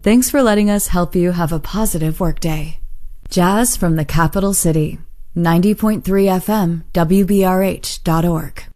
Thanks for letting us help you have a positive workday. Jazz from the Capital City, 90.3 FM, WBRH.org.